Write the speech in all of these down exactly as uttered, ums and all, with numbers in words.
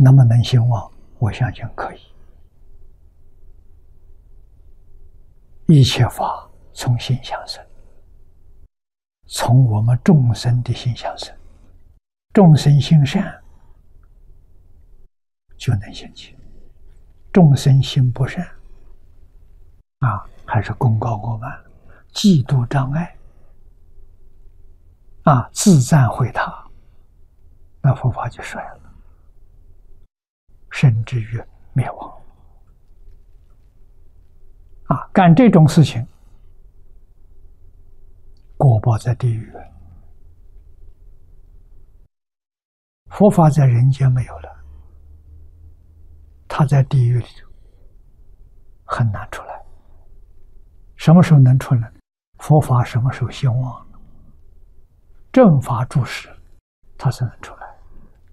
能不能兴旺？我相信可以。一切法从心想生，从我们众生的心想生，众生心善就能兴起，众生心不善啊，还是功高我慢、嫉妒障碍啊，自赞毁他，那佛法就衰了，甚至于灭亡啊！干这种事情，果报在地狱。佛法在人间没有了，他在地狱里头很难出来。什么时候能出来？佛法什么时候兴旺？正法住世，他才能出来。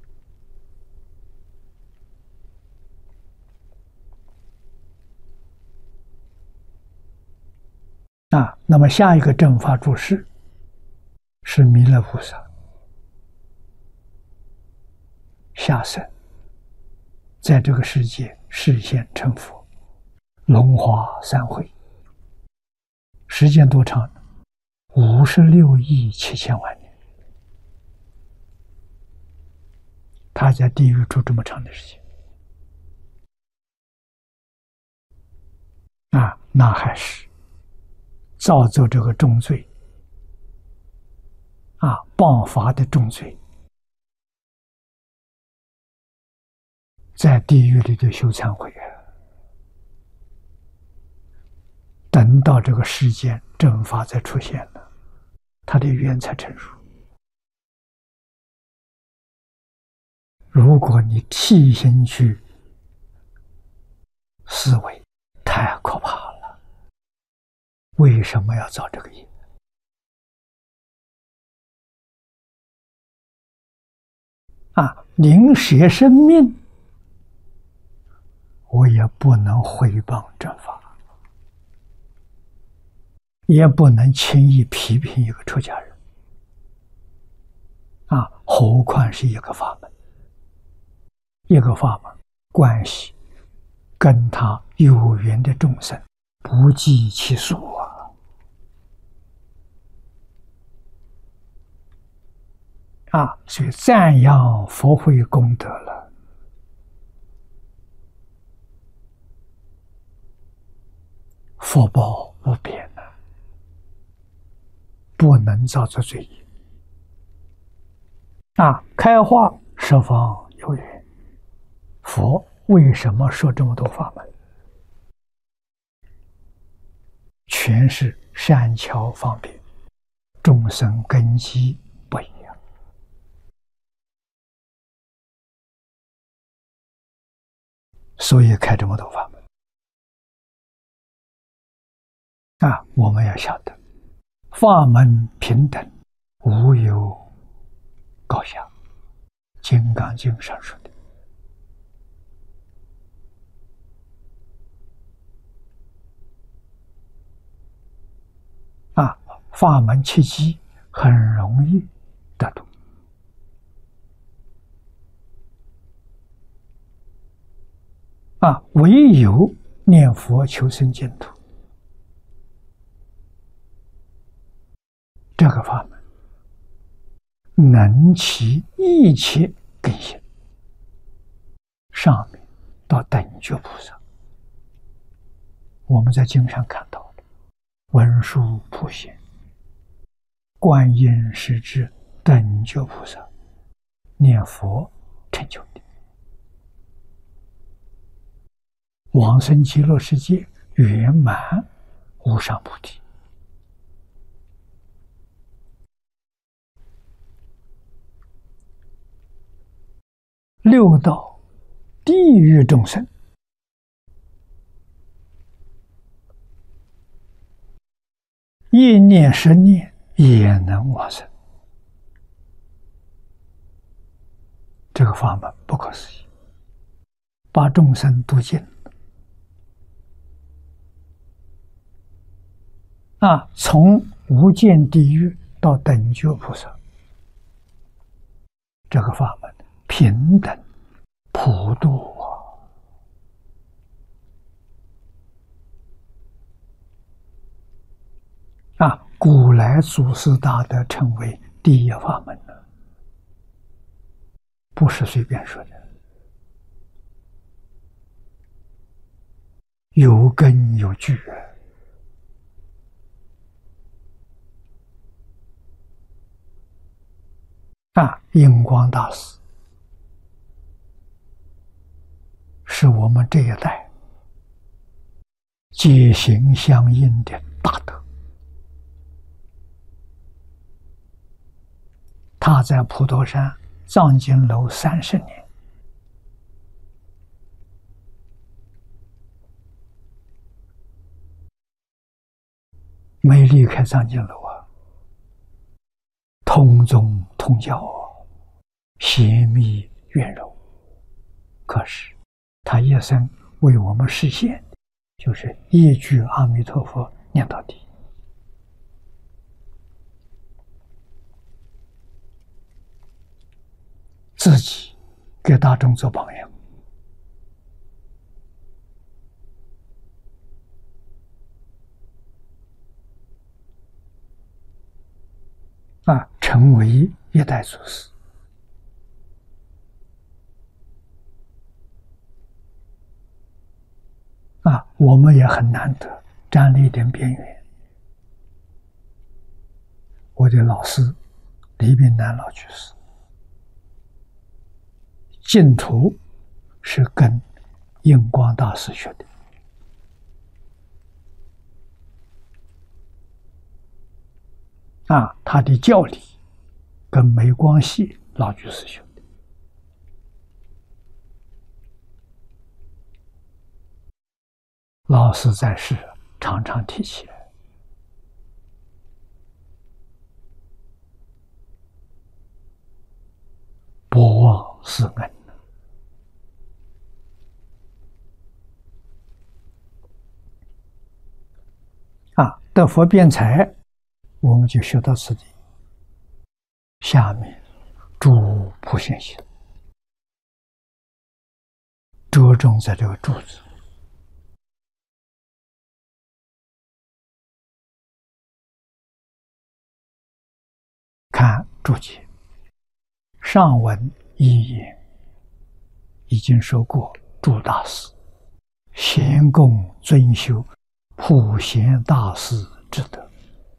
啊，那么下一个正法住世是弥勒菩萨下生，在这个世界示现成佛，龙华三会，时间多长？五十六亿七千万年。他在地狱住这么长的时间啊，那还是造作这个重罪啊，谤法的重罪，在地狱里头修忏悔啊。等到这个世间正法才出现了，他的缘才成熟。如果你替心去思维，太可怕了。为什么要造这个业？啊，宁舍生命，我也不能毁谤正法，也不能轻易批评一个出家人啊，何况是一个法门。一个法门关系跟他有缘的众生不计其数啊！啊，所以赞扬佛慧功德了，福报无边啊，不能造作罪业啊！开化十方有缘。佛为什么说这么多法门？全是善巧方便，众生根基不一样所以开这么多法门啊！我们要晓得，法门平等，无有高下，《金刚经》上说的。啊，法门契机很容易得度啊，唯有念佛求生净土，这个法门能起一切根性，上面到等觉菩萨，我们在经上看到的文殊普贤、观音师至等觉菩萨念佛成就的，往生极乐世界圆满无上菩提。六道地狱众生一念十念也能往生，这个法门不可思议，把众生度尽啊！从无间地狱到等觉菩萨，这个法门平等普普度啊！啊，古来祖师大德称为第一法门呢，不是随便说的，有根有据啊！印光大师是我们这一代皆行相应的大德。他在普陀山藏经楼三十年，没离开藏经楼啊，通宗通教啊，邪密圆柔。可是他一生为我们实现，就是一句阿弥陀佛念到底。自己给大众做榜样啊，成为一代祖师啊，我们也很难得沾了一点边缘。我的老师李炳南老居士净土是跟印光大师学的啊，他的教理跟梅光系老居士学的。老师在世常常提起来，不忘师恩。啊，得佛辩才，我们就学到此地。下面诸普贤行，着重在这个柱子。看注解，上文一言已经说过，诸大师贤供尊修普贤大师之德。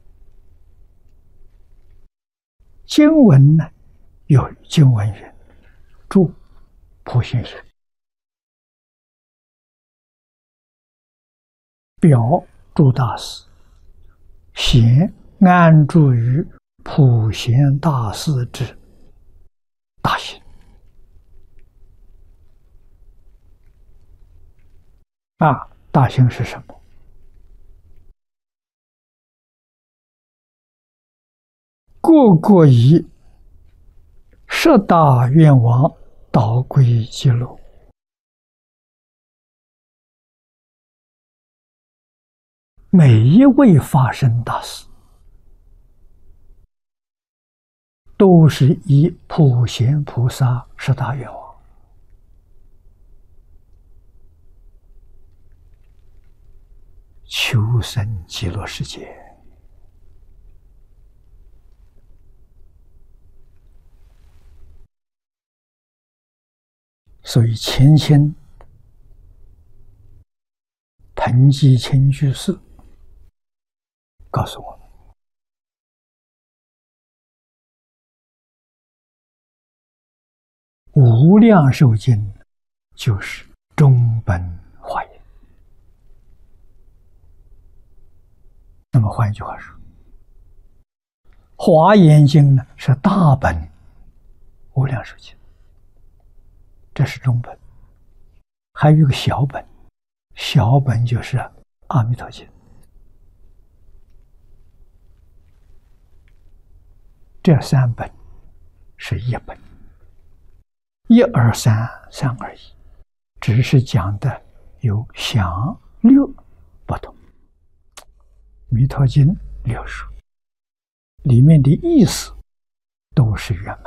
经文呢，有经文云：诸普贤行，表诸大师贤安住于普贤大士之大行。啊，大行是什么？个个以十大愿望导归极乐，每一位法身大士都是以普贤菩萨十大愿望求生极乐世界。所以前清彭基清居士告诉我们，无量寿经就是中本华严。那么换一句话说，华严经呢是大本无量寿经，这是中本。还有一个小本，小本就是阿弥陀经。这三本是一本，一二三三而已，只是讲的有详略不同。弥陀经六书里面的意思都是圆满。